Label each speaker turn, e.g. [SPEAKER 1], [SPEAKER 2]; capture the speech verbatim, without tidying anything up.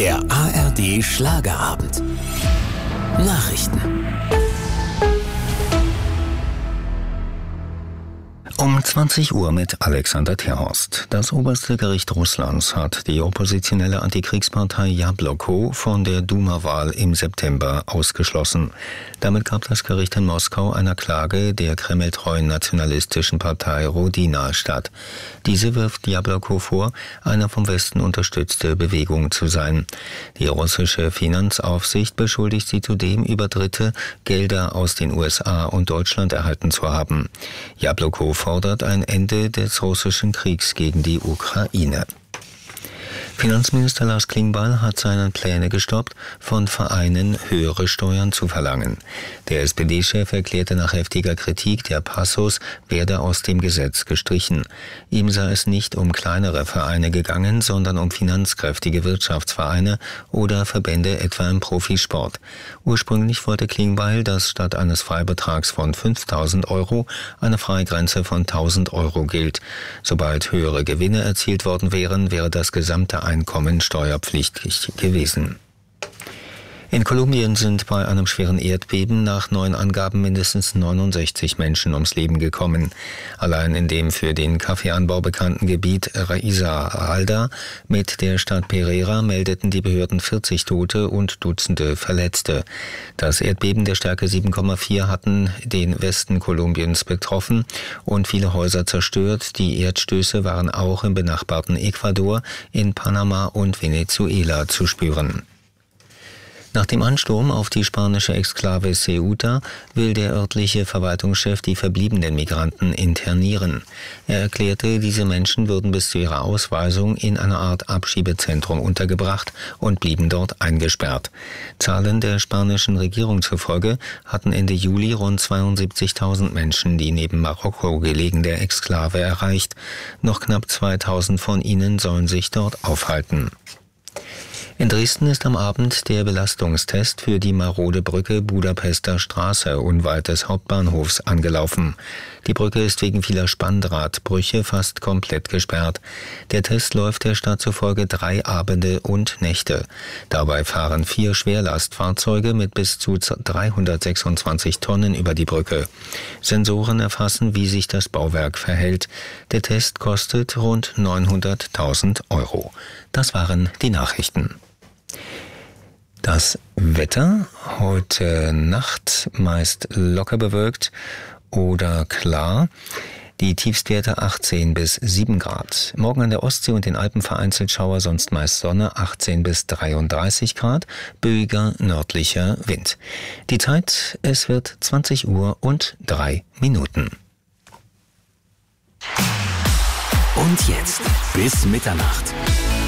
[SPEAKER 1] Der A R D Schlagerabend. Nachrichten.
[SPEAKER 2] Um zwanzig Uhr mit Alexander Terhorst. Das oberste Gericht Russlands hat die oppositionelle Antikriegspartei Jabloko von der Duma-Wahl im September ausgeschlossen. Damit gab das Gericht in Moskau einer Klage der kremltreuen nationalistischen Partei Rodina statt. Diese wirft Jabloko vor, eine vom Westen unterstützte Bewegung zu sein. Die russische Finanzaufsicht beschuldigt sie zudem, über Dritte Gelder aus den U S A und Deutschland erhalten zu haben. Jabloko fordert ein Ende des russischen Kriegs gegen die Ukraine. Finanzminister Lars Klingbeil hat seine Pläne gestoppt, von Vereinen höhere Steuern zu verlangen. Der S P D-Chef erklärte nach heftiger Kritik, der Passus werde aus dem Gesetz gestrichen. Ihm sei es nicht um kleinere Vereine gegangen, sondern um finanzkräftige Wirtschaftsvereine oder Verbände etwa im Profisport. Ursprünglich wollte Klingbeil, dass statt eines Freibetrags von fünftausend Euro eine Freigrenze von tausend Euro gilt. Sobald höhere Gewinne erzielt worden wären, wäre das gesamte Einkommen steuerpflichtig gewesen. In Kolumbien sind bei einem schweren Erdbeben nach neuen Angaben mindestens neunundsechzig Menschen ums Leben gekommen. Allein in dem für den Kaffeeanbau bekannten Gebiet Risaralda mit der Stadt Pereira meldeten die Behörden vierzig Tote und Dutzende Verletzte. Das Erdbeben der Stärke sieben Komma vier hatten den Westen Kolumbiens betroffen und viele Häuser zerstört. Die Erdstöße waren auch im benachbarten Ecuador, in Panama und Venezuela zu spüren. Nach dem Ansturm auf die spanische Exklave Ceuta will der örtliche Verwaltungschef die verbliebenen Migranten internieren. Er erklärte, diese Menschen würden bis zu ihrer Ausweisung in einer Art Abschiebezentrum untergebracht und blieben dort eingesperrt. Zahlen der spanischen Regierung zufolge hatten Ende Juli rund zweiundsiebzigtausend Menschen die neben Marokko gelegene Exklave erreicht. Noch knapp zweitausend von ihnen sollen sich dort aufhalten. In Dresden ist am Abend der Belastungstest für die marode Brücke Budapester Straße unweit des Hauptbahnhofs angelaufen. Die Brücke ist wegen vieler Spanndrahtbrüche fast komplett gesperrt. Der Test läuft der Stadt zufolge drei Abende und Nächte. Dabei fahren vier Schwerlastfahrzeuge mit bis zu dreihundertsechsundzwanzig Tonnen über die Brücke. Sensoren erfassen, wie sich das Bauwerk verhält. Der Test kostet rund neunhunderttausend Euro. Das waren die Nachrichten. Das Wetter heute Nacht meist locker bewölkt oder klar. Die Tiefstwerte achtzehn bis sieben Grad. Morgen an der Ostsee und den Alpen vereinzelt Schauer, sonst meist Sonne, achtzehn bis dreiunddreißig Grad, böiger nördlicher Wind. Die Zeit, es wird zwanzig Uhr und drei Minuten.
[SPEAKER 1] Und jetzt bis Mitternacht.